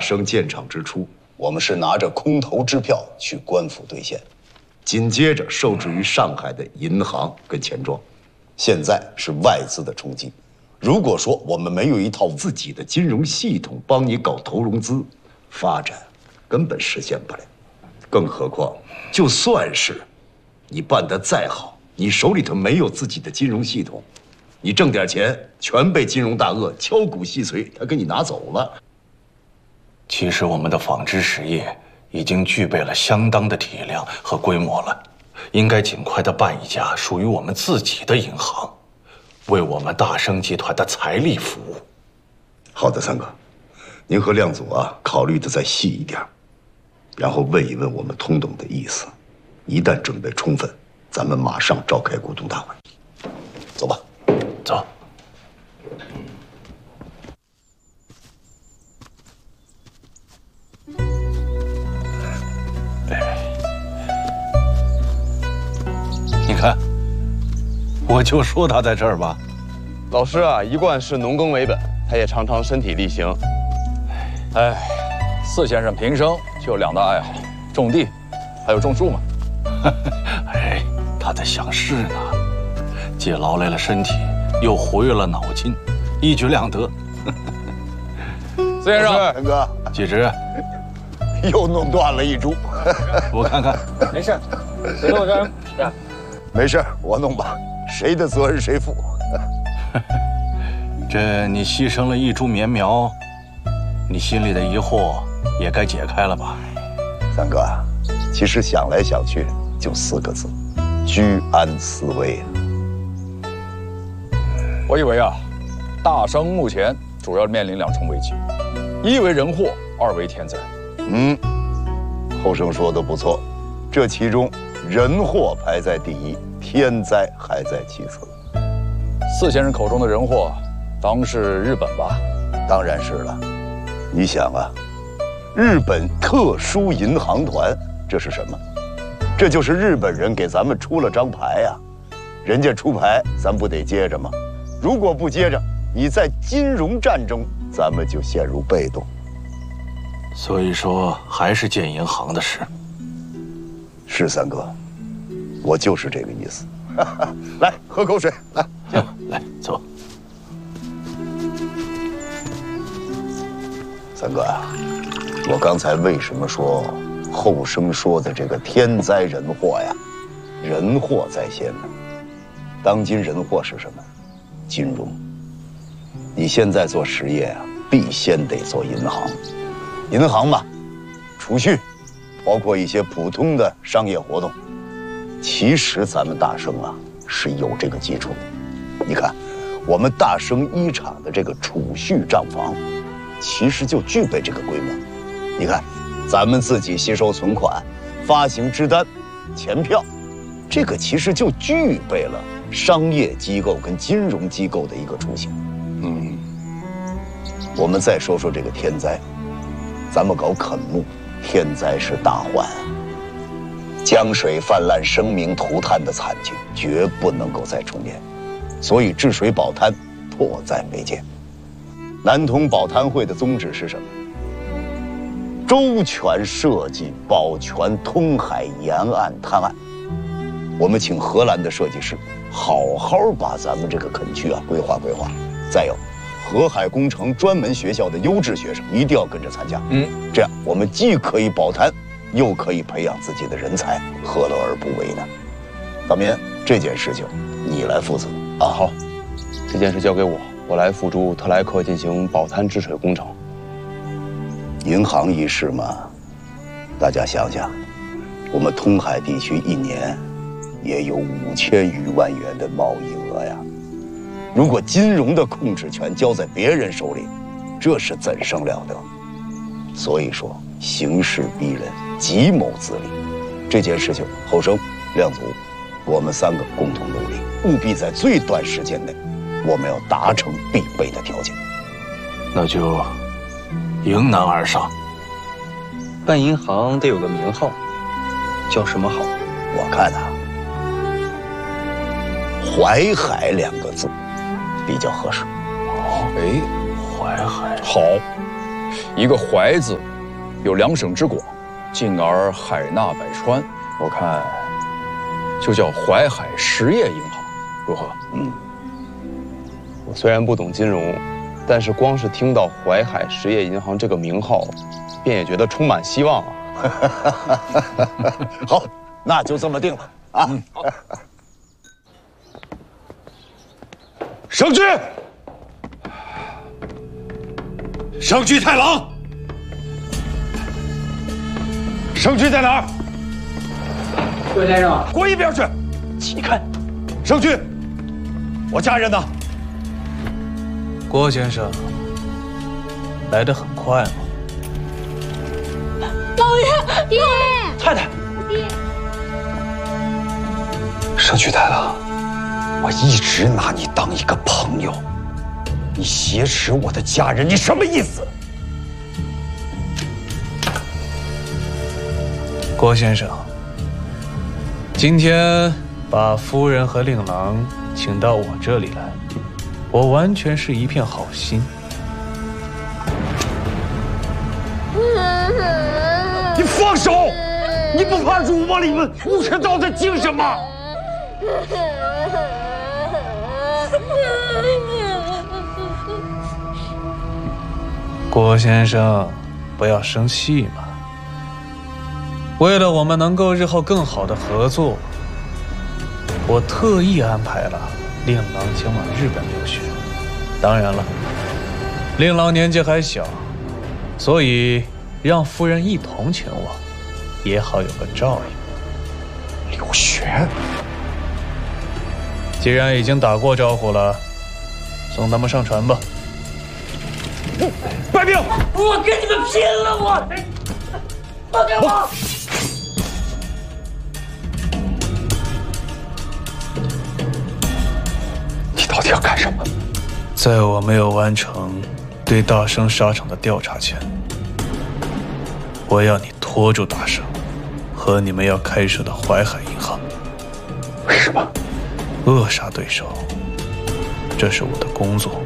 生建厂之初， 我们是拿着空头支票去官府兑现， 紧接着受制于上海的银行跟钱庄， 现在是外资的冲击。如果说我们没有一套自己的金融系统帮你搞投融资，发展根本实现不了。更何况，就算是你办得再好，你手里头没有自己的金融系统，你挣点钱全被金融大鳄敲骨细髓，他给你拿走了。 其实我们的纺织实业已经具备了相当的体量和规模了，应该尽快的办一家属于我们自己的银行，为我们大生集团的财力服务。 好的，三哥，您和亮祖啊考虑的再细一点，然后问一问我们通董的意思。一旦准备充分，咱们马上召开股东大会。 走吧， 走。你看，我就说他在这儿吧。 老师啊，一贯是农耕为本，他也常常身体力行。 哎，四先生平生就2大爱好：种地，还有种树嘛。 哎，他在想事呢，既劳累了身体，又活跃了脑筋，一举两得。 四先生， 三哥， 季直， 又弄断了一株。 我看看。 没事，谁都这样。 没事，我弄吧，谁的责任谁负。 这你牺牲了一株棉苗，你心里的疑惑也该解开了吧？ 三哥，其实想来想去就4个字：居安思危。 我以为啊，大生目前主要面临2重危机，一为人祸，2为天灾。 后生说的不错，这其中人祸排在第一，天灾还在其次。 四先生口中的人祸，当是日本吧？ 当然是了。你想啊，日本特殊银行团，这是什么？这就是日本人给咱们出了张牌呀。人家出牌，咱不得接着吗？如果不接着，你在金融战争，咱们就陷入被动。 所以说，还是建银行的事。 是三哥，我就是这个意思。来，喝口水，来， 来，走。 三哥啊，我刚才为什么说后生说的这个天灾人祸呀？人祸在先呢。当今人祸是什么？金融。你现在做实业啊，必先得做银行。银行嘛，储蓄，包括一些普通的商业活动。其实咱们大生啊是有这个基础的。你看，我们大生一厂的这个储蓄账房，其实就具备这个规模。你看，咱们自己吸收存款、发行支单、钱票，这个其实就具备了商业机构跟金融机构的一个雏形。我们再说说这个天灾，咱们搞垦牧，天灾是大患，江水泛滥、生民涂炭的惨剧绝不能够再重演，所以治水保滩迫在眉睫。南通保滩会的宗旨是什么？周全设计保全通海沿岸滩岸。我们请荷兰的设计师好好把咱们这个垦区啊规划规划。再有，河海工程专门学校的优质学生一定要跟着参加。这样我们既可以保滩，又可以培养自己的人才，何乐而不为呢？大民，这件事情你来负责啊。 好，这件事交给我，我来辅助特莱克进行保滩治水工程。 银行一事嘛，大家想想，我们通海地区一年也有5000余万元的贸易额呀。如果金融的控制权交在别人手里，这是怎生了得？所以说，形势逼人，急谋自立。这件事情，后生、亮祖，我们3个共同努力，务必在最短时间内，我们要达成必备的条件。 那就迎难而上。 办银行得有个名号，叫什么好？ 我看啊，淮海2个字比较合适。 哎，淮海好， 一个“淮”字，有2省之广，进而海纳百川。我看，就叫淮海实业银行，如何？ 我虽然不懂金融，但是光是听到淮海实业银行这个名号，便也觉得充满希望啊。 好，那就这么定了啊。 生驹，生驹太郎，生驹在哪儿？ 郭先生， 滚一边去！ 你看， 生驹，我家人呢？ 郭先生来得很快吗？ 老爷，爹， 太太， 爹， 生驹太郎，我一直拿你当一个朋友，你挟持我的家人，你什么意思？ 郭先生，今天把夫人和令郎请到我这里来，我完全是一片好心。 你放手！你不怕辱没了你们武士道的精神吗？ 郭先生，不要生气嘛。为了我们能够日后更好的合作，我特意安排了令郎前往日本留学。当然了，令郎年纪还小，所以让夫人一同前往，也好有个照应。 留学？ 既然已经打过招呼了，送他们上船吧。 败兵！ 我跟你们拼了！放开我！ 你到底要干什么？ 在我没有完成对大生沙场的调查前，我要你拖住大生和你们要开设的淮海银行。 为什么？ 扼杀对手，这是我的工作。